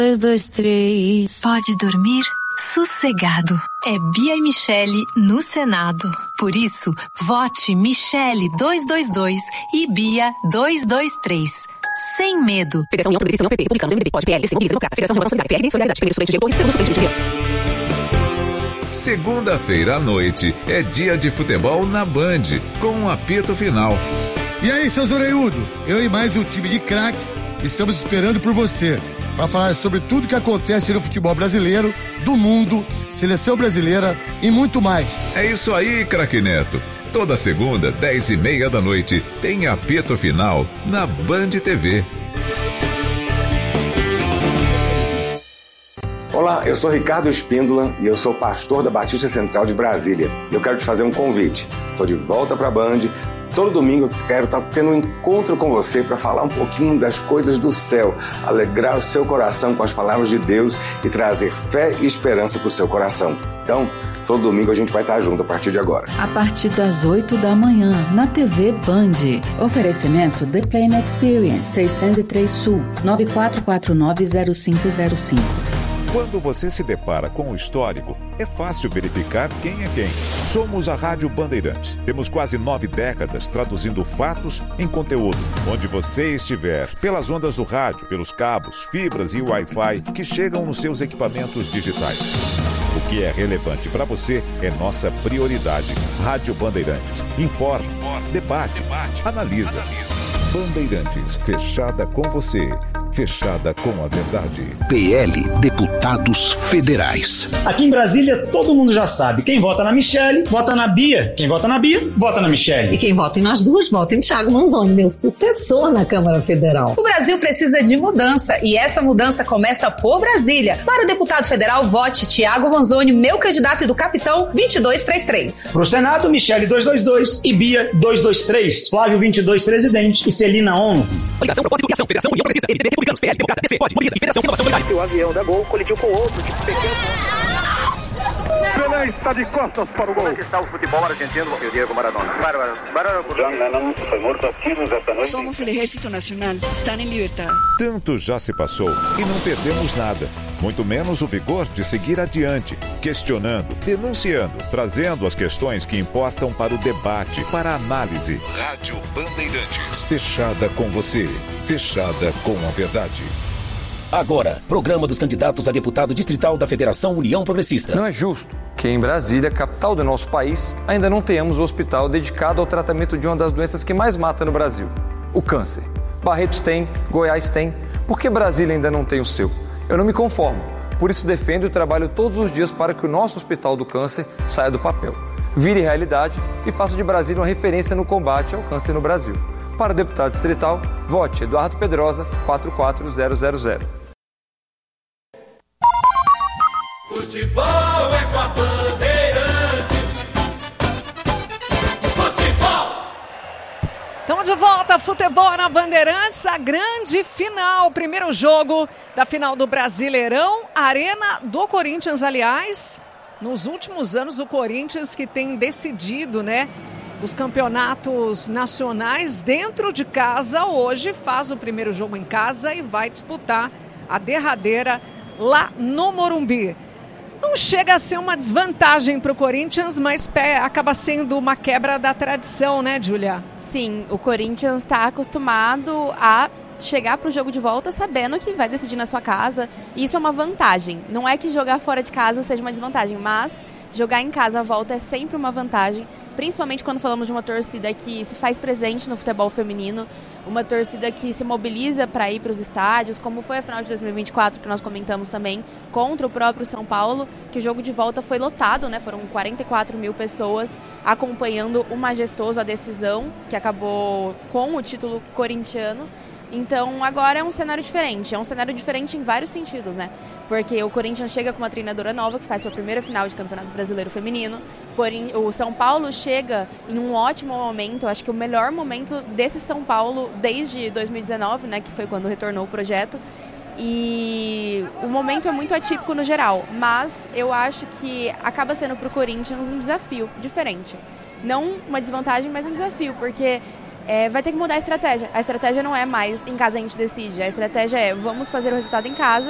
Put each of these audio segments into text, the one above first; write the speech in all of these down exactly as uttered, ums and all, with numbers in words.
dois, dois, três. Pode dormir sossegado. É Bia e Michele no Senado. Por isso, vote Michele dois dois dois e Bia dois dois três. Sem medo. Federação União Progressista União P P, Republicanos, M D B, Pode, P L, D C, Mobiliza, Democrata, Federação Renovação Solidária, P R D, Solidariedade, P D, Estudante, G dois, Segundo Suplente, G D. Segunda-feira à noite é dia de futebol na Band, com um apito final. E aí, seus orelhudos? Eu e mais um time de craques estamos esperando por você para falar sobre tudo que acontece no futebol brasileiro, do mundo, seleção brasileira e muito mais. É isso aí, craque Neto. Toda segunda, dez e meia da noite, tem apito final na Band T V. Olá, eu sou Ricardo Espíndola e eu sou pastor da Batista Central de Brasília. Eu quero te fazer um convite. Estou de volta para a Band. Todo domingo eu quero estar tendo um encontro com você para falar um pouquinho das coisas do céu, alegrar o seu coração com as palavras de Deus e trazer fé e esperança para o seu coração. Então, todo domingo a gente vai estar junto a partir de agora. A partir das oito da manhã, na T V Band. Oferecimento The Plane Experience, seiscentos e três Sul, nove quatro quatro nove zero cinco zero cinco. Quando você se depara com o histórico, é fácil verificar quem é quem. Somos a Rádio Bandeirantes. Temos quase nove décadas traduzindo fatos em conteúdo. Onde você estiver, pelas ondas do rádio, pelos cabos, fibras e Wi-Fi que chegam nos seus equipamentos digitais. O que é relevante para você é nossa prioridade. Rádio Bandeirantes. Informa, debate, analisa. Bandeirantes, fechada com você. Fechada com a verdade. P L Deputados Federais. Aqui em Brasília, todo mundo já sabe. Quem vota na Michele, vota na Bia. Quem vota na Bia, vota na Michele. E quem vota em nós duas, vota em Thiago Manzoni, meu sucessor na Câmara Federal. O Brasil precisa de mudança e essa mudança começa por Brasília. Para o deputado federal, vote Thiago Manzoni, meu candidato e do Capitão vinte e dois trinta e três. Pro Senado, Michele dois dois dois e Bia dois dois três. Flávio vinte e dois presidente e Celina onze. Coligação, propósito e ação. Federação União Progressista, M D B, Republicanos, P L, Democrata, D C, Pode, Mobiliza e Federação Renovação Solidária. O avião da Gol colidiu com outro de pequeno. Pelé está de costas para o gol. Como é que está o futebol argentino e o Diego Maradona? Bárbaro. Bárbaro. John Lennon foi morto a tiros esta noite. Somos o Ejército Nacional. Estão em liberdade. Tanto já se passou e não perdemos nada. Muito menos o vigor de seguir adiante, questionando, denunciando, trazendo as questões que importam para o debate, para a análise. Rádio Bandeirantes. Fechada com você. Fechada com a verdade. Agora, programa dos candidatos a deputado distrital da Federação União Progressista. Não é justo que em Brasília, capital do nosso país, ainda não tenhamos um hospital dedicado ao tratamento de uma das doenças que mais mata no Brasil, o câncer. Barretos tem, Goiás tem, por que Brasília ainda não tem o seu? Eu não me conformo, por isso defendo e trabalho todos os dias para que o nosso Hospital do Câncer saia do papel, vire realidade e faça de Brasília uma referência no combate ao câncer no Brasil. Para o deputado distrital, vote Eduardo Pedrosa, quatro quatro zero zero zero. Futebol é com a Bandeirante. Futebol! Estamos de volta, futebol na Bandeirantes, a grande final, o primeiro jogo da final do Brasileirão, Arena do Corinthians, aliás, nos últimos anos o Corinthians que tem decidido, né, os campeonatos nacionais dentro de casa, hoje faz o primeiro jogo em casa e vai disputar a derradeira lá no Morumbi. Não chega a ser uma desvantagem para o Corinthians, mas acaba sendo uma quebra da tradição, né, Júlia? Sim, o Corinthians está acostumado a chegar para o jogo de volta sabendo que vai decidir na sua casa. E isso é uma vantagem. Não é que jogar fora de casa seja uma desvantagem, mas jogar em casa à volta é sempre uma vantagem, principalmente quando falamos de uma torcida que se faz presente no futebol feminino, uma torcida que se mobiliza para ir para os estádios, como foi a final de dois mil e vinte e quatro, que nós comentamos também, contra o próprio São Paulo, que o jogo de volta foi lotado, né? Foram quarenta e quatro mil pessoas acompanhando o majestoso, a decisão, que acabou com o título corintiano. Então agora é um cenário diferente, é um cenário diferente em vários sentidos, né? Porque o Corinthians chega com uma treinadora nova que faz sua primeira final de Campeonato Brasileiro Feminino, porém o São Paulo chega em um ótimo momento, acho que o melhor momento desse São Paulo desde dois mil e dezenove, né? Que foi quando retornou o projeto. E o momento é muito atípico no geral, mas eu acho que acaba sendo para o Corinthians um desafio diferente. Não uma desvantagem, mas um desafio, porque É, vai ter que mudar a estratégia. A estratégia não é mais em casa a gente decide. A estratégia é vamos fazer o resultado em casa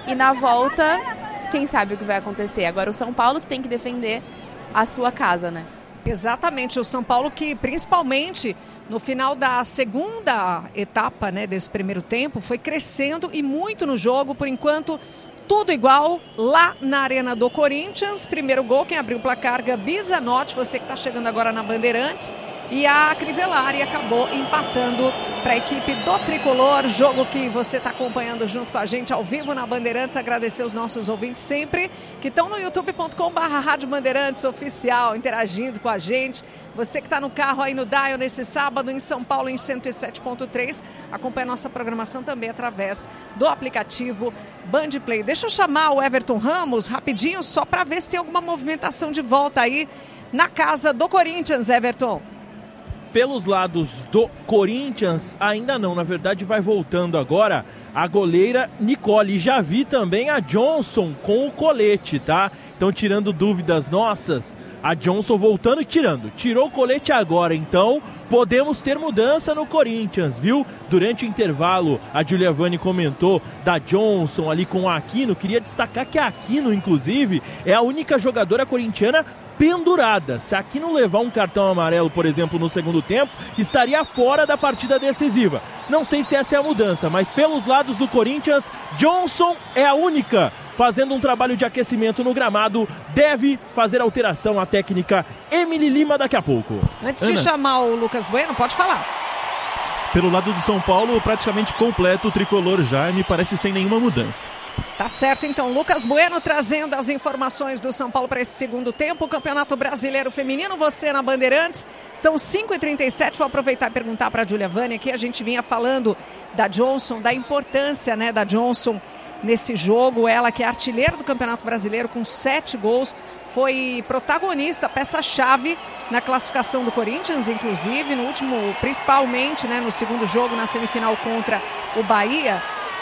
E na volta, quem sabe o que vai acontecer. Agora o São Paulo que tem que defender a sua casa, né? Exatamente, o São Paulo que principalmente no final da segunda etapa, né, desse primeiro tempo foi crescendo e muito no jogo, por enquanto tudo igual lá na Arena do Corinthians. Primeiro gol, quem abriu o placar, Gabi Zanotti, você que está chegando agora na Bandeirantes. E a Crivellari acabou empatando para a equipe do Tricolor. Jogo que você está acompanhando junto com a gente ao vivo na Bandeirantes. Agradecer os nossos ouvintes sempre que estão no youtube ponto com barra Rádio Bandeirantes Oficial, interagindo com a gente. Você que está no carro aí no Dial nesse sábado em São Paulo em cento e sete ponto três. Acompanha a nossa programação também através do aplicativo Bandplay. Deixa eu chamar o Everton Ramos rapidinho só para ver se tem alguma movimentação de volta aí na casa do Corinthians, Everton. Pelos lados do Corinthians, ainda não. Na verdade, vai voltando agora a goleira Nicole. Já vi também a Johnson com o colete, tá? Então, tirando dúvidas nossas, a Johnson voltando e tirando. Tirou o colete agora, então podemos ter mudança no Corinthians, viu? Durante o intervalo, a Giuliavani comentou da Johnson ali com a Aquino. Queria destacar que a Aquino, inclusive, é a única jogadora corintiana pendurada. Se aqui não levar um cartão amarelo, por exemplo, no segundo tempo, estaria fora da partida decisiva. Não sei se essa é a mudança, mas pelos lados do Corinthians, Johnson é a única fazendo um trabalho de aquecimento no gramado. Deve fazer alteração a técnica Emily Lima daqui a pouco. Antes Ana. de chamar o Lucas Bueno, pode falar. Pelo lado do São Paulo, praticamente completo o tricolor já, me parece sem nenhuma mudança. Tá certo, então, Lucas Bueno trazendo as informações do São Paulo para esse segundo tempo. O Campeonato Brasileiro Feminino, você na Bandeirantes, são cinco e trinta e sete. Vou aproveitar e perguntar para a Giuliavani aqui. A gente vinha falando da Johnson, da importância, né, da Johnson nesse jogo. Ela que é artilheira do Campeonato Brasileiro com sete gols, foi protagonista, peça-chave na classificação do Corinthians, inclusive no último, principalmente, né, no segundo jogo, na semifinal contra o Bahia.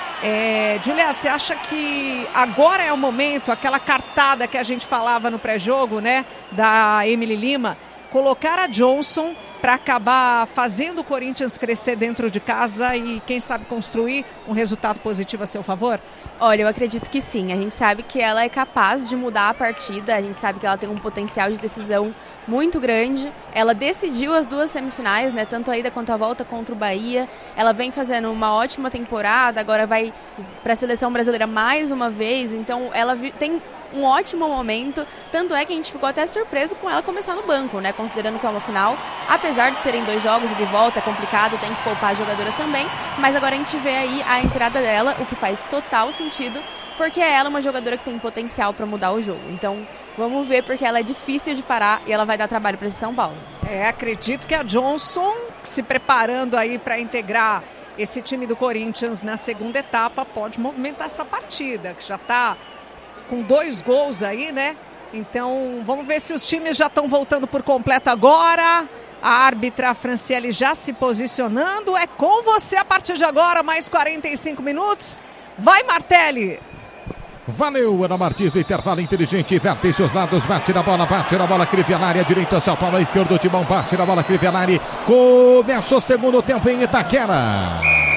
É, Julia, você acha que agora é o momento, aquela cartada que a gente falava no pré-jogo, né, da Emily Lima, colocar a Johnson para acabar fazendo o Corinthians crescer dentro de casa e, quem sabe, construir um resultado positivo a seu favor? Olha, eu acredito que sim. A gente sabe que ela é capaz de mudar a partida, a gente sabe que ela tem um potencial de decisão muito grande. Ela decidiu as duas semifinais, né, tanto a ida quanto a volta contra o Bahia. Ela vem fazendo uma ótima temporada, agora vai para a seleção brasileira mais uma vez, então ela tem um ótimo momento, tanto é que a gente ficou até surpreso com ela começar no banco, né, considerando que é uma final, apesar de serem dois jogos de volta, é complicado, tem que poupar as jogadoras também, mas agora a gente vê aí a entrada dela, o que faz total sentido, porque ela é uma jogadora que tem potencial para mudar o jogo, então vamos ver, porque ela é difícil de parar e ela vai dar trabalho para esse São Paulo. É, acredito que a Johnson, se preparando aí para integrar esse time do Corinthians na segunda etapa, pode movimentar essa partida, que já está com dois gols aí, né? Então, vamos ver se os times já estão voltando por completo agora. A árbitra Franciele já se posicionando. É com você a partir de agora, mais quarenta e cinco minutos. Vai, Martelli! Valeu, Ana Martins do intervalo inteligente, inverte seus lados, bate na bola, bate na bola, Crivellari, a direita, São Paulo, a esquerda, o Timão, bate na bola, Crivellari. Começou o segundo tempo em Itaquera.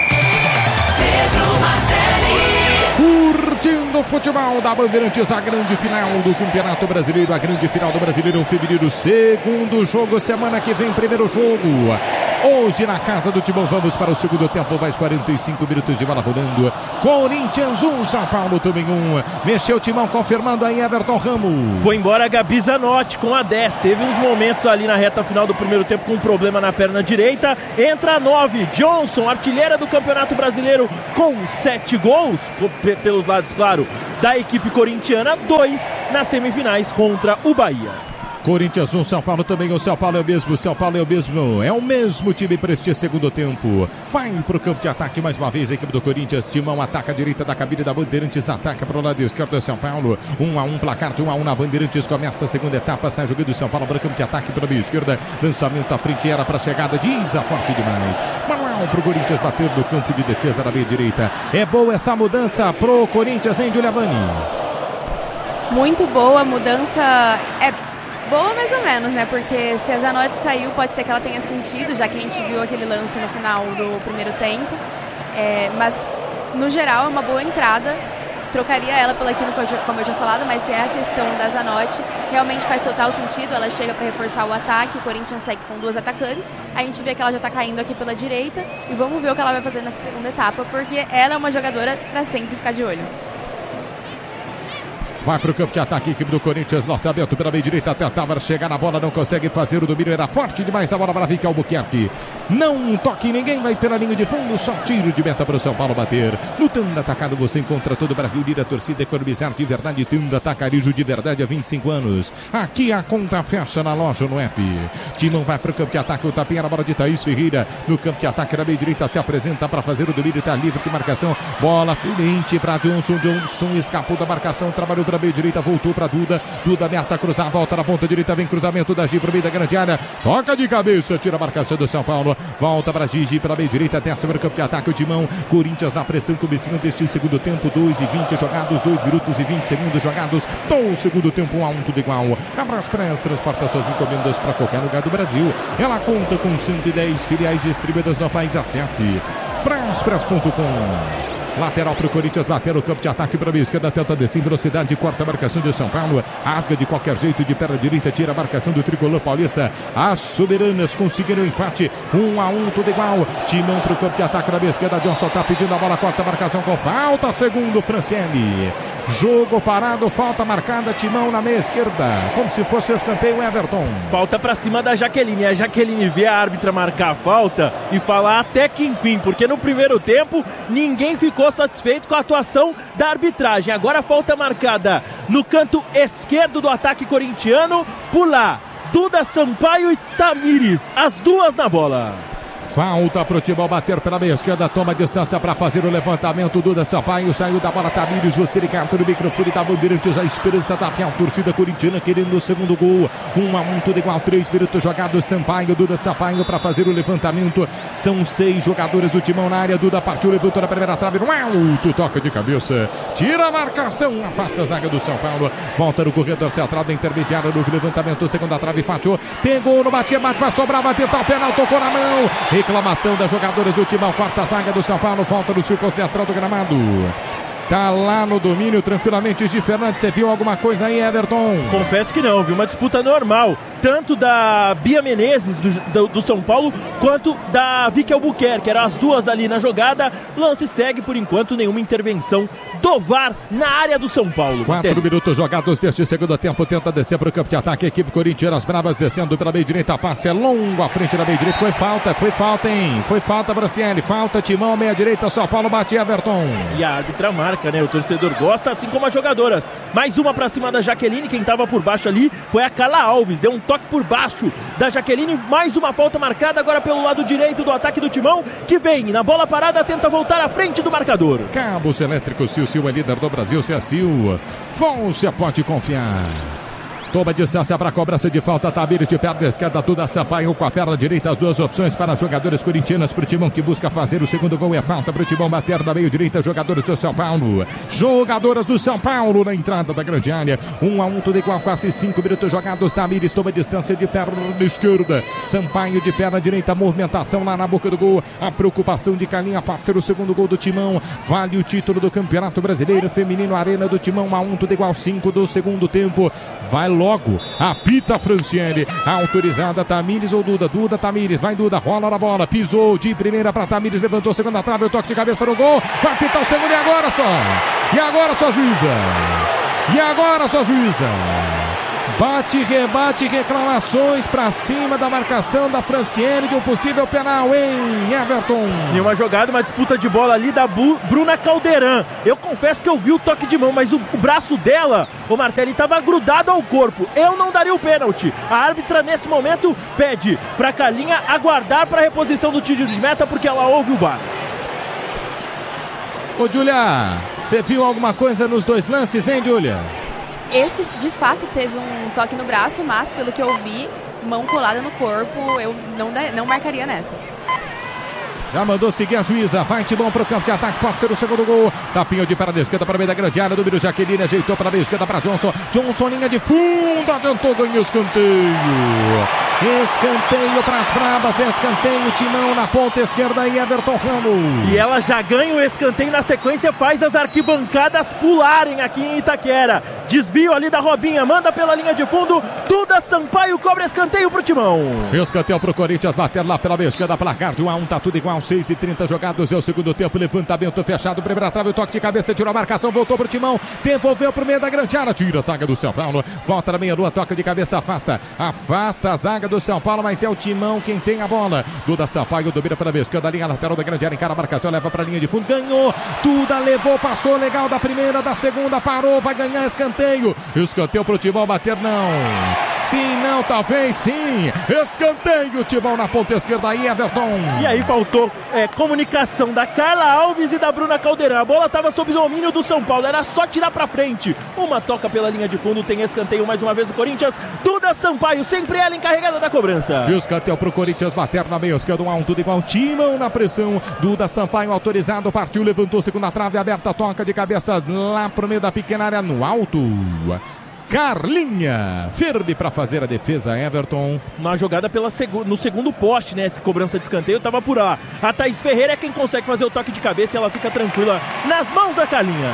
Pedro Martelli. Curtindo o futebol da Bandeirantes, a grande final do Campeonato Brasileiro, a grande final do Brasileiro Feminino, segundo jogo, semana que vem, primeiro jogo. Hoje na casa do Timão, vamos para o segundo tempo, mais quarenta e cinco minutos de bola rolando. Corinthians um, São Paulo também um. Mexeu o Timão, confirmando aí Everton Ramos. Foi embora a Gabi Zanotti com a dez. Teve uns momentos ali na reta final do primeiro tempo com um problema na perna direita. Entra a nove, Johnson, artilheira do Campeonato Brasileiro com sete gols, pelos lados, claro, da equipe corintiana, dois nas semifinais contra o Bahia. Corinthians um, São Paulo também, o São Paulo é o mesmo, São Paulo é o mesmo, é o mesmo time para este segundo tempo. Vai para o campo de ataque mais uma vez a equipe do Corinthians, Timão ataca a direita da cabine da Bandeirantes, ataca para o lado esquerdo do São Paulo, um a um, placar de um a um na Bandeirantes, começa a segunda etapa, sai jogando o São Paulo para o campo de ataque pela meia esquerda, lançamento à frente, era para a chegada, diz a forte demais. Manuel para o Corinthians bater no campo de defesa da meia direita. É boa essa mudança pro Corinthians, hein, Giuliavani? Muito boa a mudança, é boa mais ou menos, né? Porque se a Zanotti saiu, pode ser que ela tenha sentido, já que a gente viu aquele lance no final do primeiro tempo. É, mas, no geral, é uma boa entrada. trocaria ela pela Aquino, como eu já falado, mas se é a questão da Zanotti, realmente faz total sentido. Ela chega para reforçar o ataque, o Corinthians segue com duas atacantes, a gente vê que ela já tá caindo aqui pela direita e vamos ver o que ela vai fazer nessa segunda etapa, porque ela é uma jogadora para sempre ficar de olho. Vai para o campo de ataque, equipe do Corinthians, lançamento pela meia direita, tentava chegar na bola, não consegue fazer o domínio, era forte demais a bola para Vicky Albuquerque. Não toque ninguém, vai pela linha de fundo, só tiro de meta para o São Paulo bater. No Tanda Atacado você encontra todo para reunir a torcida, economizar de verdade, Tanda Atacarejo de verdade há vinte e cinco anos. Aqui a conta fecha na loja, no app. Timão vai para o campo de ataque, o tapinha na bola de Thaís Ferreira. No campo de ataque, na meia direita, se apresenta para fazer o domínio, está livre de marcação. Bola frente para Johnson, Johnson escapou da marcação, trabalhou para meia direita, voltou para Duda, Duda ameaça cruzar, volta na ponta direita, vem cruzamento da Gi para o meio da grande área, toca de cabeça, tira a marcação do São Paulo, volta para Gigi pela meia direita, desce para o campo de ataque, o Timão, Corinthians na pressão, comecinho deste segundo tempo, dois e vinte jogados, dois minutos e vinte segundos jogados, do segundo tempo, um a um, tudo igual. A Braspress transporta suas encomendas para qualquer lugar do Brasil, ela conta com cento e dez filiais distribuídas no país, acesse braspress ponto com. Lateral para o Corinthians, bater o campo de ataque para a esquerda, tenta descer em velocidade, corta a marcação de São Paulo, asga de qualquer jeito de perna direita, tira a marcação do tricolor paulista. As soberanas conseguiram o empate, um a um, tudo igual. Timão para o campo de ataque na esquerda, Johnson está pedindo a bola, corta a marcação com falta, segundo Franciele. Jogo parado, falta marcada, Timão na meia esquerda, como se fosse o escanteio Everton. Falta para cima da Jaqueline, a Jaqueline vê a árbitra marcar a falta e falar até que enfim, porque no primeiro tempo ninguém ficou satisfeito com a atuação da arbitragem. Agora a falta marcada no canto esquerdo do ataque corintiano, por lá, Duda Sampaio e Tamires, as duas na bola. Falta para o Timão bater pela meia esquerda, toma distância para fazer o levantamento. Duda Sampaio saiu da bola, Tamires, você ligado no microfone da Bandeirantes, a esperança da fiel torcida corintiana querendo o segundo gol. Um a um, tudo igual, três minutos jogados. Sampaio, Duda Sampaio para fazer o levantamento. São seis jogadores do Timão na área. Duda partiu, levantou na primeira trave, no alto, toca de cabeça, tira a marcação, afasta a zaga do São Paulo. Volta no corredor central da intermediária, no levantamento, segunda trave, fatiou, pegou no bate, bate, vai sobrar, vai pintar o penal, tocou na mão. Reclamação das jogadoras do Timão, quarta zaga do São Paulo, volta no círculo central do gramado. Tá lá no domínio tranquilamente Gi Fernandes. Você viu alguma coisa aí, Everton? Confesso que não, viu? Uma disputa normal, tanto da Bia Menezes do, do, do São Paulo, quanto da Vicky Albuquerque. Eram as duas ali na jogada. Lance segue, por enquanto, nenhuma intervenção do V A R na área do São Paulo. Quatro Entende? minutos jogados deste segundo tempo. Tenta descer para o campo de ataque. A equipe corintiana, as bravas descendo pela meia direita. Passe é longo à frente da meia direita. Foi falta, foi falta, hein? Foi falta, Braciele. Falta, Timão, meia direita. São Paulo bate, Everton. E a árbitra marca. Né? O torcedor gosta, assim como as jogadoras. Mais uma pra cima da Jaqueline. Quem tava por baixo ali foi a Carla Alves. Deu um toque por baixo da Jaqueline. Mais uma falta marcada agora pelo lado direito do ataque do Timão, que vem na bola parada, tenta voltar à frente do marcador. Cabos elétricos Sil, Sil é líder do Brasil. Se é Sil, você pode confiar. Toma distância para a cobrança de falta. Tamires de perna esquerda, Duda Sampaio com a perna direita. As duas opções para jogadores corintianas. Para o Timão que busca fazer o segundo gol. É falta para o Timão bater na meio direita. Jogadores do São Paulo. Jogadoras do São Paulo na entrada da grande área. Um a um, tudo igual. Quase cinco minutos jogados. Tamires toma distância de perna esquerda. Sampaio de perna direita. Movimentação lá na boca do gol. A preocupação de Calinha pode ser o segundo gol do Timão. Vale o título do Campeonato Brasileiro Feminino. Arena do Timão. Um a um, tudo igual. cinco do segundo tempo. Vai logo. Logo, apita Franciele, autorizada Tamires ou Duda, Duda, Tamires, vai Duda, rola na bola, pisou de primeira para Tamires, levantou a segunda trave, o toque de cabeça no gol, vai apitar o segundo e agora só, e agora só juíza, e agora só juíza. Bate, rebate, reclamações pra cima da marcação da Franciele de um possível penal, hein, Everton? E uma jogada, uma disputa de bola ali da Bu, Bruna Caldeirão. Eu confesso que eu vi o toque de mão, mas o, o braço dela, o Martelli, estava grudado ao corpo. Eu não daria o pênalti. A árbitra, nesse momento, pede pra Calinha aguardar pra reposição do tiro de meta, porque ela ouve o V A R. Ô, Júlia, você viu alguma coisa nos dois lances, hein, Júlia? Esse, de fato, teve um toque no braço, mas, pelo que eu vi, mão colada no corpo, eu não, não marcaria nessa. Já mandou seguir a juíza, vai Timão para o campo de ataque, pode ser o segundo gol. Tapinho de perna esquerda para o meio da grande área, número Jaqueline, ajeitou para a meia esquerda para Johnson. Johnson, linha de fundo, adiantou, ganhou o escanteio. Escanteio para as bravas, escanteio, Timão na ponta esquerda e Everton Ramos. E ela já ganha o escanteio na sequência, faz as arquibancadas pularem aqui em Itaquera. Desvio ali da Robinha, manda pela linha de fundo, Duda Sampaio cobra escanteio pro Timão. Escanteio pro Corinthians, bater lá pela esquerda, placar de um a um, tá tudo igual, seis e trinta jogados, é o segundo tempo, levantamento fechado, primeira trave, o toque de cabeça, tirou a marcação, voltou pro Timão, devolveu pro meio da grande área, tira a zaga do São Paulo, volta na meia lua, toca de cabeça, afasta, afasta a zaga do São Paulo, mas é o Timão quem tem a bola. Duda Sampaio domina pela esquerda, linha lateral da grande área, encara a marcação, leva pra linha de fundo, ganhou, Duda levou, passou legal da primeira, da segunda, parou, vai ganhar escanteio, escanteio pro Timão bater, não, sim, não, talvez sim, escanteio, Timão na ponta esquerda aí, Everton. E aí faltou é, comunicação da Carla Alves e da Bruna Caldeirão, a bola estava sob domínio do São Paulo, era só tirar pra frente, uma toca pela linha de fundo, tem escanteio mais uma vez o Corinthians, Duda Sampaio, sempre ela encarregada da cobrança. E escanteio pro Corinthians bater na meia esquerda, um a um, tudo igual, Timão na pressão, Duda Sampaio autorizado, partiu, levantou, segunda trave aberta, toca de cabeças lá pro meio da pequena área, no alto. Carlinha, firme para fazer a defesa, Everton. Uma jogada pela segu- no segundo poste, né? Essa cobrança de escanteio tava por lá. A Thaís Ferreira é quem consegue fazer o toque de cabeça e ela fica tranquila nas mãos da Carlinha.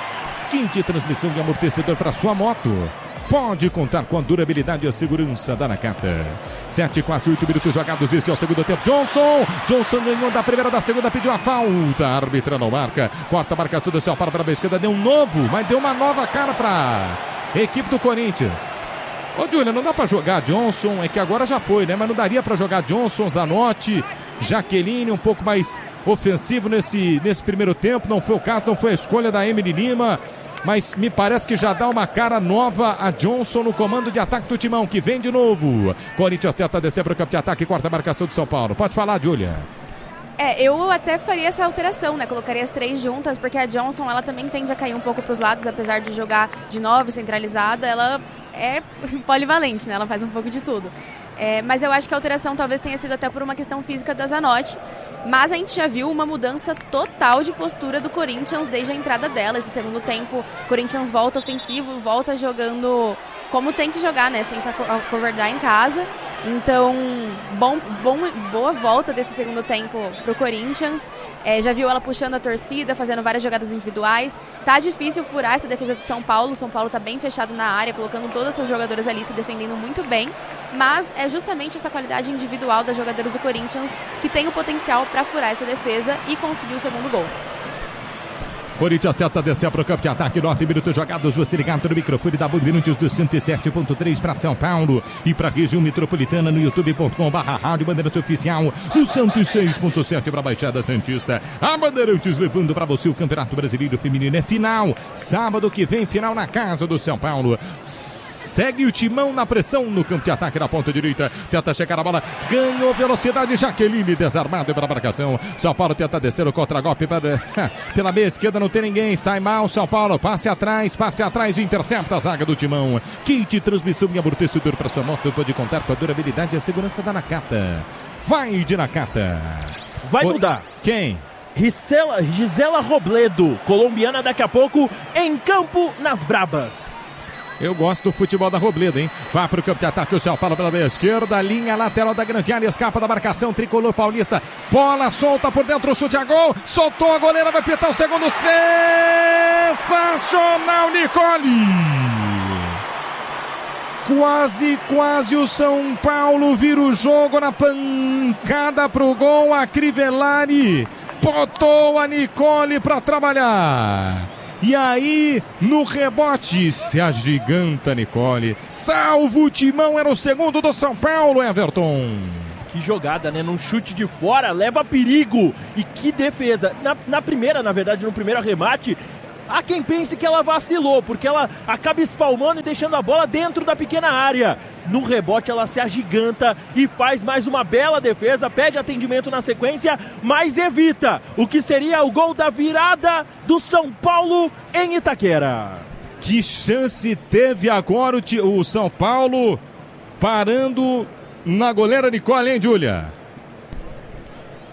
Quinte transmissão de amortecedor para sua moto. Pode contar com a durabilidade e a segurança da Nakata. sete, quase oito minutos jogados. Este é o segundo tempo. Johnson. Johnson ganhou da primeira, da segunda, pediu a falta. A árbitra não marca. Corta a marcação do São Paulo para a esquerda. Deu um novo, mas deu uma nova cara para a equipe do Corinthians. Ô, Júlia, não dá para jogar Johnson. É que agora já foi, né? Mas não daria para jogar Johnson, Zanotti, Jaqueline, um pouco mais ofensivo nesse, nesse primeiro tempo. Não foi o caso, não foi a escolha da Emily Lima. Mas me parece que já dá uma cara nova a Johnson no comando de ataque do Timão, que vem de novo. Corinthians tenta descer para o campo de ataque, quarta marcação do São Paulo. Pode falar, Júlia. É, eu até faria essa alteração, né? Colocaria as três juntas, porque a Johnson, ela também tende a cair um pouco para os lados, apesar de jogar de nove, centralizada, ela é polivalente, né? Ela faz um pouco de tudo. É, mas eu acho que a alteração talvez tenha sido até por uma questão física da Zanotti, mas a gente já viu uma mudança total de postura do Corinthians desde a entrada dela. Esse segundo tempo, o Corinthians volta ofensivo, volta jogando como tem que jogar, né? Sem se acovardar em casa. Então, bom, bom, boa volta desse segundo tempo pro Corinthians. É, já viu ela puxando a torcida, fazendo várias jogadas individuais. Tá difícil furar essa defesa do São Paulo. O São Paulo tá bem fechado na área, colocando todas essas jogadoras ali, se defendendo muito bem. Mas é justamente essa qualidade individual das jogadoras do Corinthians que tem o potencial para furar essa defesa e conseguir o segundo gol. Corinthians tenta descer para o campo de ataque, nove minutos jogados, você ligado no microfone da Bandeirantes do cento e sete ponto três para São Paulo e para a região metropolitana no youtube ponto com barra rádio Bandeirantes Oficial, o cento e seis ponto sete para a Baixada Santista. A Bandeirantes levando para você o Campeonato Brasileiro Feminino, é final, sábado que vem, final na casa do São Paulo. Segue o Timão na pressão no campo de ataque na ponta direita. Tenta chegar a bola. Ganhou velocidade. Jaqueline desarmado pela marcação. São Paulo tenta descer o contra-golpe para, pela meia esquerda. Não tem ninguém. Sai mal. São Paulo passe atrás. Passe atrás e intercepta a zaga do Timão. Kit transmissão e amortecedor para sua moto. Pode contar com a durabilidade e a segurança da Nakata. Vai de Nakata. Vai o... mudar. Quem? Gisela, Gisela Robledo. Colombiana daqui a pouco em campo nas Brabas. Eu gosto do futebol da Robledo, hein? Vai para o campo de ataque o São Paulo pela meia esquerda, linha lateral da grande área, escapa da marcação, tricolor paulista, bola solta por dentro, chute a gol, soltou a goleira, vai pitar o segundo, sensacional, Nicole! Quase, quase o São Paulo vira o jogo na pancada pro gol, a Crivellari botou a Nicole para trabalhar. E aí, no rebote, se agiganta Nicole. Salvo o Timão, era o segundo do São Paulo, Everton. Que jogada, né? Num chute de fora, leva perigo. E que defesa. Na, na primeira, na verdade, no primeiro arremate, há quem pense que ela vacilou, porque ela acaba espalmando e deixando a bola dentro da pequena área. No rebote ela se agiganta e faz mais uma bela defesa, pede atendimento na sequência, mas evita o que seria o gol da virada do São Paulo em Itaquera. Que chance teve agora o, o São Paulo parando na goleira Nicole, hein, Júlia?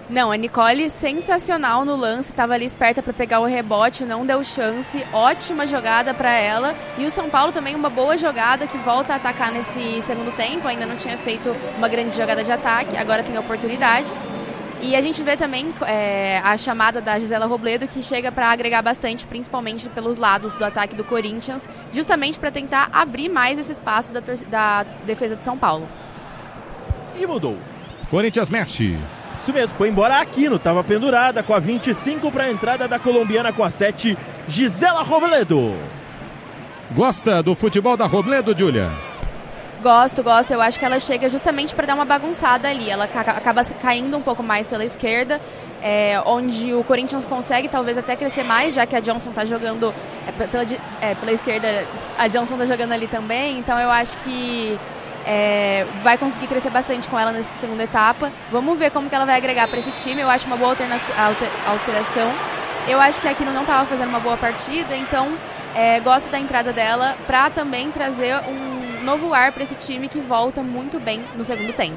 Não, a Nicole sensacional no lance, estava ali esperta para pegar o rebote, não deu chance, ótima jogada para ela. E o São Paulo também uma boa jogada que volta a atacar nesse segundo tempo, ainda não tinha feito uma grande jogada de ataque, agora tem a oportunidade. E a gente vê também é, a chamada da Gisela Robledo, que chega para agregar bastante, principalmente pelos lados do ataque do Corinthians, justamente para tentar abrir mais esse espaço da, da defesa de São Paulo. E mudou. Corinthians mexe. Isso mesmo, foi embora a Aquino, estava pendurada com a vinte e cinco para a entrada da colombiana com a sete, Gisela Robledo. Gosta do futebol da Robledo, Júlia? Gosto, gosto. Eu acho que ela chega justamente para dar uma bagunçada ali. Ela ca acaba caindo um pouco mais pela esquerda, é, onde o Corinthians consegue talvez até crescer mais, já que a Johnson está jogando é, pela, é, pela esquerda, a Johnson está jogando ali também. Então eu acho que é, vai conseguir crescer bastante com ela nessa segunda etapa. Vamos ver como que ela vai agregar para esse time. Eu acho uma boa alter alteração. Eu acho que a Aquino não estava fazendo uma boa partida, então é, gosto da entrada dela para também trazer um novo ar para esse time que volta muito bem no segundo tempo.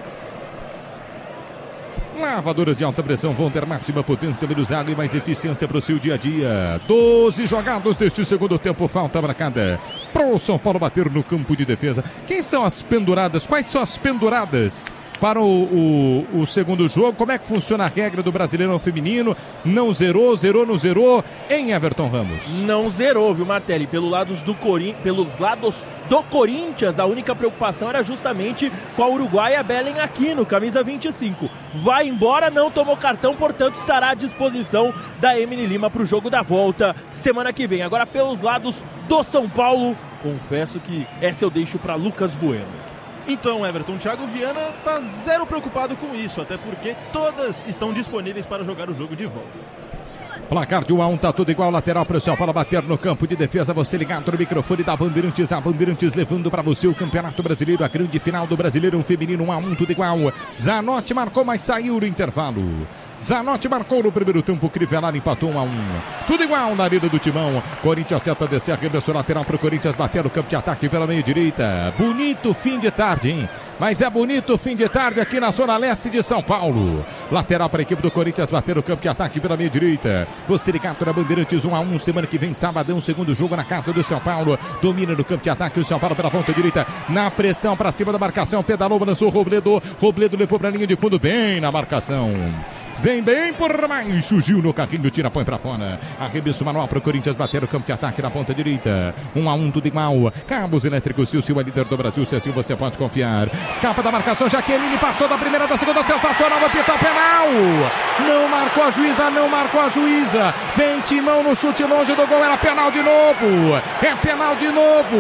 Lavadoras de alta pressão vão ter máxima potência, menos água e mais eficiência para o seu dia a dia. doze jogados deste segundo tempo, falta marcada para o São Paulo bater no campo de defesa. Quem são as penduradas? Quais são as penduradas para o, o, o segundo jogo? Como é que funciona a regra do Brasileirão Feminino? Não zerou, zerou, não zerou em Everton Ramos? Não zerou, viu, Martelli? Pelo lados do Corin... Pelos lados do Corinthians, a única preocupação era justamente com a uruguaia Belen Aquino, camisa vinte e cinco. Vai embora, não tomou cartão, portanto estará à disposição da Emily Lima para o jogo da volta semana que vem. Agora pelos lados do São Paulo, confesso que essa eu deixo para Lucas Bueno. Então, Everton, Thiago Viana tá zero preocupado com isso, até porque todas estão disponíveis para jogar o jogo de volta. Placar de um a um, tá tudo igual, lateral para o São Paulo bater no campo de defesa, você ligado no microfone da Bandeirantes, a Bandeirantes levando para você o Campeonato Brasileiro, a grande final do Brasileiro Feminino, um a um, tudo igual. Zanotti marcou, mas saiu no intervalo. Zanotti marcou no primeiro tempo, Crivellari empatou um a um. Tudo igual na lida do Timão. Corinthians tenta descer, arremessou lateral para o Corinthians bater no campo de ataque pela meia direita. Bonito fim de tarde, hein? Mas é bonito fim de tarde aqui na zona leste de São Paulo. Lateral para a equipe do Corinthians bater no campo de ataque pela meia direita. Você ligado na Bandeirantes, um a um, semana que vem, sabadão, segundo jogo na casa do São Paulo. Domina no campo de ataque o São Paulo pela ponta direita, na pressão para cima da marcação, pedalou, balançou Robledo, Robledo levou para a linha de fundo, bem na marcação. Vem bem por mais, surgiu no carrinho, tira, põe pra fora. Arremesso manual pro Corinthians bater o campo de ataque na ponta direita. Um a um, tudo igual. Cabos elétricos, se o seu é líder do Brasil, se assim você pode confiar. Escapa da marcação, Jaqueline passou da primeira, da segunda, sensacional, vai pitar o penal. Não marcou a juíza, não marcou a juíza. Vem Timão no chute longe do gol, era penal de novo. É penal de novo.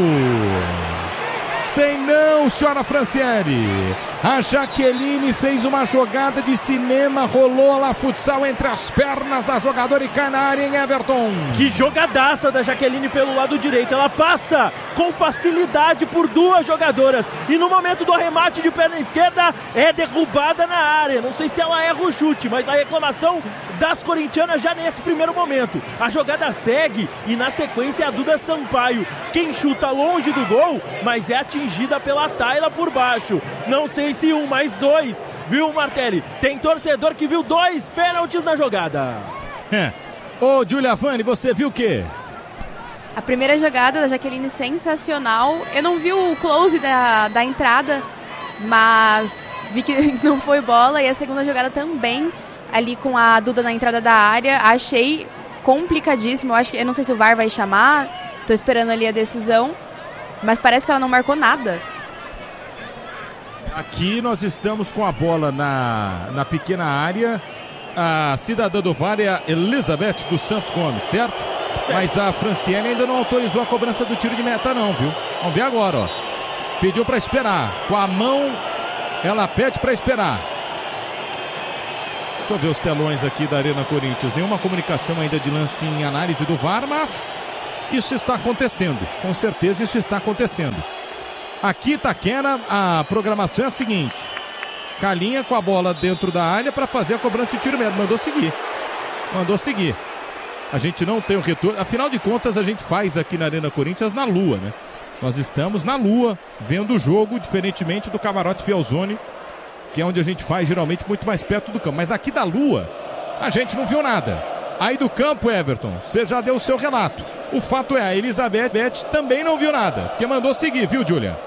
Sem não, senhora Franciele. A Jaqueline fez uma jogada de cinema, rolou lá futsal entre as pernas da jogadora e cai na área em Everton. Que jogadaça da Jaqueline pelo lado direito. Ela passa com facilidade por duas jogadoras. E no momento do arremate de perna esquerda, é derrubada na área. Não sei se ela erra o chute, mas a reclamação das corintianas já nesse primeiro momento. A jogada segue e na sequência a Duda Sampaio. Quem chuta longe do gol, mas é atingida pela Tayla por baixo. Não sei se um, mais dois, viu, Martelli? Tem torcedor que viu dois pênaltis na jogada. É. Ô, Giulia Vani, você viu o quê? A primeira jogada da Jaqueline sensacional. Eu não vi o close da, da entrada, mas vi que não foi bola. E a segunda jogada também, ali com a Duda na entrada da área. Achei complicadíssimo. Eu acho que, eu não sei se o V A R vai chamar. Tô esperando ali a decisão. Mas parece que ela não marcou nada. Aqui nós estamos com a bola na, na pequena área. A cidadã do V A R é a Elizabeth dos Santos Gomes, certo? certo? Mas a Franciele ainda não autorizou a cobrança do tiro de meta não, viu? Vamos ver agora, ó. Pediu para esperar. Com a mão, ela pede para esperar. Deixa eu ver os telões aqui da Arena Corinthians. Nenhuma comunicação ainda de lance em análise do V A R, mas isso está acontecendo. Com certeza isso está acontecendo. Aqui, Itaquera, a programação é a seguinte. Calinha com a bola dentro da área para fazer a cobrança de tiro médio. Mandou seguir. Mandou seguir. A gente não tem o retorno. Afinal de contas, a gente faz aqui na Arena Corinthians na Lua, né? Nós estamos na Lua, vendo o jogo, diferentemente do Camarote Fielzone, que é onde a gente faz geralmente muito mais perto do campo. Mas aqui da Lua, a gente não viu nada. Aí do campo, Everton, você já deu o seu relato. O fato é, a Elizabeth também não viu nada, porque mandou seguir, viu, Júlia?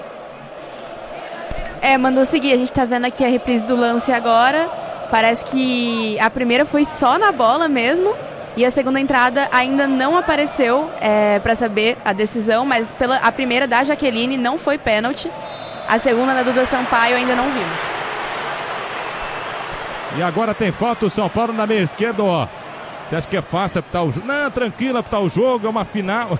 É, mandou seguir. A gente tá vendo aqui a reprise do lance agora. Parece que a primeira foi só na bola mesmo. E a segunda entrada ainda não apareceu é, para saber a decisão, mas pela, a primeira da Jaqueline não foi pênalti. A segunda da Duda Sampaio ainda não vimos. E agora tem falta o São Paulo na meia esquerda, ó. Você acha que é fácil apitar o jogo? Não, tranquilo apitar o jogo, é uma final.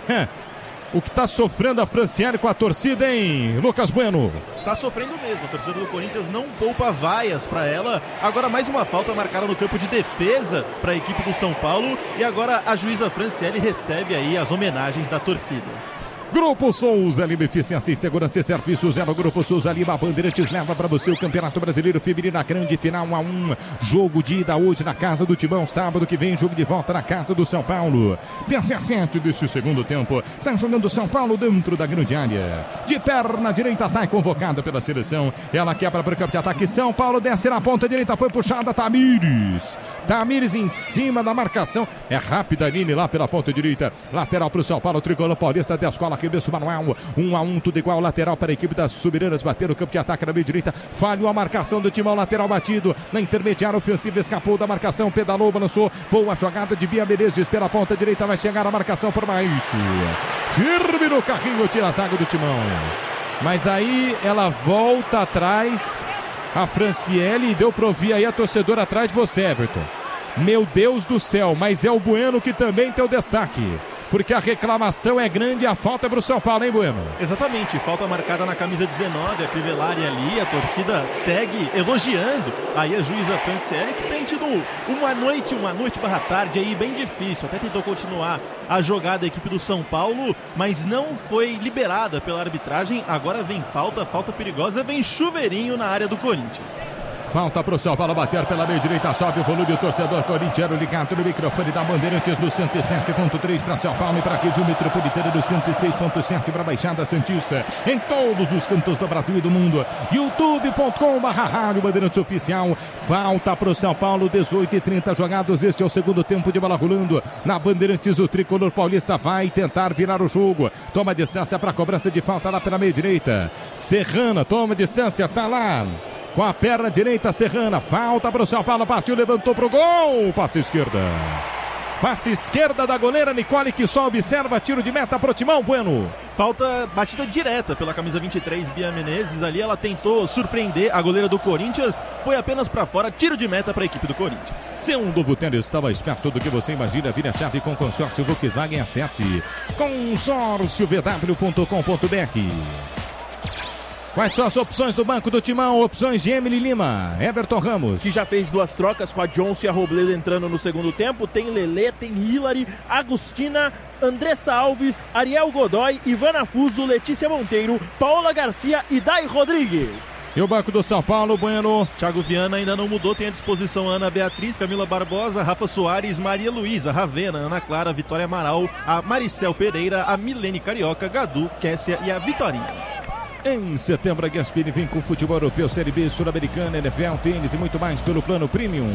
O que tá sofrendo a Franciele com a torcida, hein, Lucas Bueno? Tá sofrendo mesmo, a torcida do Corinthians não poupa vaias para ela. Agora mais uma falta marcada no campo de defesa para a equipe do São Paulo. E agora a juíza Franciele recebe aí as homenagens da torcida. Grupo Souza Lima, eficiência e segurança e serviços. É no Grupo Souza Lima, Bandeirantes leva para você o Campeonato Brasileiro Feminino, a grande final um a um. Jogo de ida hoje na casa do Timão, sábado que vem, jogo de volta na casa do São Paulo. dezessete deste segundo tempo, está jogando São Paulo dentro da grande área. De perna direita, está convocada pela seleção. Ela quebra para o campo de ataque. São Paulo desce na ponta direita, foi puxada, Tamires. Tamires em cima da marcação. É rápida a Aline lá pela ponta direita. Lateral para o São Paulo, tricolor paulista da escola. Arremesso manual, um a um, tudo igual, lateral para a equipe das Soberanas, bater no campo de ataque na meia direita, falhou a marcação do Timão, lateral batido, na intermediária ofensiva, escapou da marcação, pedalou, balançou, boa jogada de Bia Menezes pela ponta direita, vai chegar a marcação por baixo, firme no carrinho, tira a zaga do Timão, mas aí ela volta atrás, a Franciele, e deu para ouvir aí a torcedora atrás de você, Everton. Meu Deus do céu, mas é o Bueno que também tem o destaque, porque a reclamação é grande e a falta é para o São Paulo, hein, Bueno? Exatamente, falta marcada na camisa dezenove, a Crivellari ali, a torcida segue elogiando aí a juíza Franciele, que tem tido uma noite, uma noite barra tarde aí bem difícil, até tentou continuar a jogada da equipe do São Paulo, mas não foi liberada pela arbitragem. Agora vem falta, falta perigosa, vem chuveirinho na área do Corinthians. Falta para o São Paulo bater pela meia direita, sobe o volume, o torcedor corintiano ligado no microfone da Bandeirantes do cento e sete ponto três para São Paulo e para a região metropolitana do cento e seis ponto sete para a Baixada Santista, em todos os cantos do Brasil e do mundo. youtube ponto com barra rádio Bandeirantes Oficial. Falta para o São Paulo, dezoito e trinta jogados, este é o segundo tempo de bola rolando. Na Bandeirantes o tricolor paulista vai tentar virar o jogo, toma distância para a cobrança de falta lá pela meia direita. Serrana toma distância, tá lá com a perna direita, Serrana, falta para o São Paulo, partiu, levantou para o gol, passe esquerda. Passe esquerda da goleira Nicole, que só observa, tiro de meta pro Timão, Bueno. Falta batida direta pela camisa vinte e três, Bia Menezes, ali ela tentou surpreender a goleira do Corinthians, foi apenas para fora, tiro de meta para a equipe do Corinthians. Seu novo tênis estava mais perto do que você imagina, vira a chave com consórcio Volkswagen, acesse consórcio v w ponto com ponto b r. Quais são as opções do banco do Timão? Opções de Emily Lima, Everton Ramos, que já fez duas trocas com a Johnson e a Robledo entrando no segundo tempo. Tem Lelê, tem Hilary, Agostina, Andressa Alves, Ariel Godoy, Ivana Fuso, Letícia Monteiro, Paola Garcia e Dai Rodrigues. E o banco do São Paulo, Bueno. Thiago Viana ainda não mudou, tem à disposição a Ana Beatriz, Camila Barbosa, Rafa Soares, Maria Luísa, Ravena, Ana Clara, Vitória Amaral, a Maricel Pereira, a Milene Carioca, Gadu, Kessia e a Vitorinha. Em setembro, a Gaspini vem com futebol europeu, Série B, Sul-Americana, N F L, tênis e muito mais pelo plano Premium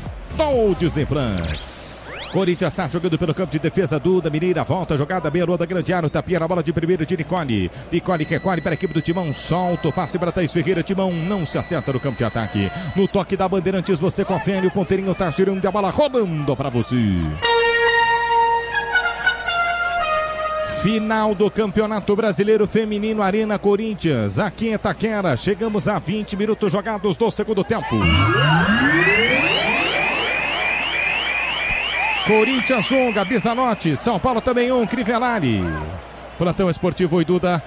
do Disney Plus. Corinthians está jogando pelo campo de defesa, Duda Mineira, volta, jogada bem, da grande área, tapinha na bola de primeiro de Nicole. Nicole recolhe para a equipe do Timão, solta o passe para Thaís Ferreira, Timão não se acerta no campo de ataque. No toque da Bandeirantes, você confere, o ponteirinho tá girando a bola rodando para você. Final do Campeonato Brasileiro Feminino, Arena Corinthians, aqui em Itaquera. Chegamos a vinte minutos jogados do segundo tempo. Corinthians um, Gabi Zanotti, São Paulo também um, Crivellari. Plantão esportivo, oi Duda.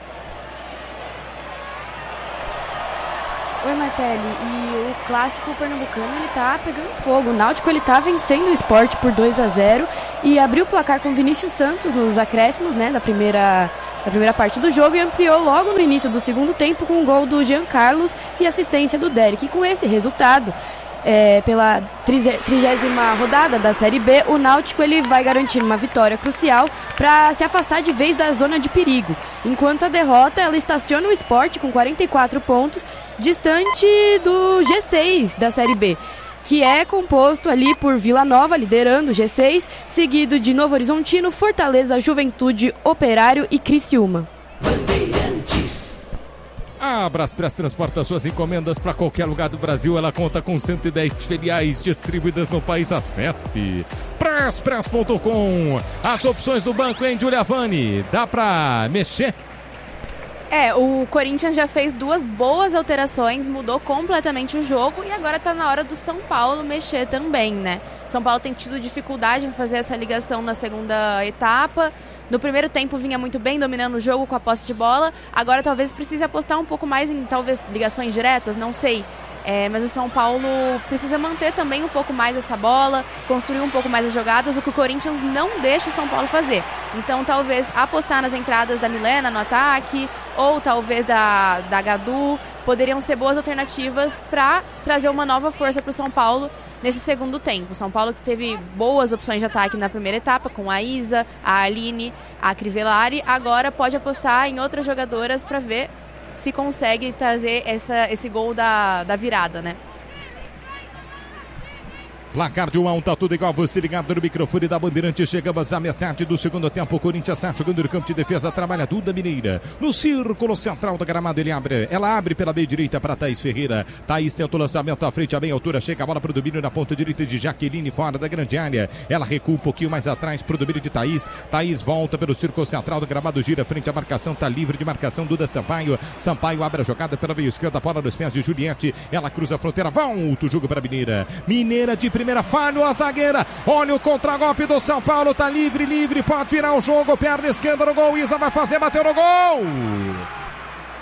Oi Martelli, e o clássico pernambucano ele tá pegando fogo, o Náutico ele tá vencendo o Sport por dois a zero e abriu o placar com Vinícius Santos nos acréscimos, né, da primeira, da primeira parte do jogo e ampliou logo no início do segundo tempo com o gol do Jean Carlos e assistência do Derek. E com esse resultado, É, pela trigésima rodada da Série B, o Náutico ele vai garantir uma vitória crucial para se afastar de vez da zona de perigo. Enquanto a derrota, ela estaciona o Sport com quarenta e quatro pontos distante do G seis da Série B, que é composto ali por Vila Nova, liderando o G seis, seguido de Novo Horizontino, Fortaleza, Juventude, Operário e Criciúma. Bandeirantes. A Braspress transporta suas encomendas para qualquer lugar do Brasil. Ela conta com cento e dez filiais distribuídas no país. Acesse braspress ponto com. As opções do banco, hein, Giuliavani? Dá para mexer? É, o Corinthians já fez duas boas alterações, mudou completamente o jogo e agora tá na hora do São Paulo mexer também, né? São Paulo tem tido dificuldade em fazer essa ligação na segunda etapa. No primeiro tempo vinha muito bem, dominando o jogo com a posse de bola. Agora talvez precise apostar um pouco mais em talvez ligações diretas, não sei. É, mas o São Paulo precisa manter também um pouco mais essa bola, construir um pouco mais as jogadas, o que o Corinthians não deixa o São Paulo fazer. Então talvez apostar nas entradas da Milena no ataque, ou talvez da, da Gadu, poderiam ser boas alternativas para trazer uma nova força para o São Paulo nesse segundo tempo. O São Paulo que teve boas opções de ataque na primeira etapa, com a Isa, a Aline, a Crivellari, agora pode apostar em outras jogadoras para ver se consegue trazer essa, esse gol da, da virada, né? Placar de um a um, tá tudo igual, você ligado no microfone da Bandeirante. Chegamos à metade do segundo tempo. O Corinthians está jogando no campo de defesa, trabalha Duda Mineira. No círculo central do gramado, ele abre. Ela abre pela meia direita para Thaís Ferreira. Thaís tenta o lançamento à frente, a meia altura. Chega a bola para o domínio na ponta direita de Jaqueline, fora da grande área. Ela recua um pouquinho mais atrás para o domínio de Thaís. Thaís volta pelo círculo central do gramado, gira frente à marcação, tá livre de marcação. Duda Sampaio. Sampaio abre a jogada pela meia esquerda, bola nos pés de Juliette. Ela cruza a fronteira, volta o jogo para Mineira. Mineira de primeira, falha a zagueira. Olha o contragolpe do São Paulo, tá livre, livre, pode virar o jogo, perna esquerda no gol. Isa vai fazer, bateu no gol.